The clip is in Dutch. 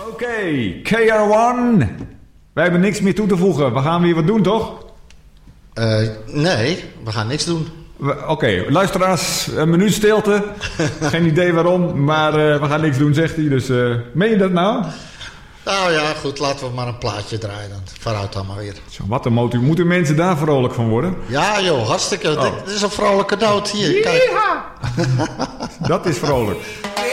Oké, KR1. Wij hebben niks meer toe te voegen. We gaan weer wat doen, toch? Nee, we gaan niks doen. Oké, luisteraars, een minuut stilte. Geen idee waarom, maar we gaan niks doen, zegt hij. Dus meen je dat nou? Nou ja, goed, laten we maar een plaatje draaien dan. Vooruit dan maar weer. Zo, wat een motor. Moeten mensen daar vrolijk van worden? Ja joh, hartstikke. Dit is een vrolijke noot hier. Kijk. Dat is vrolijk.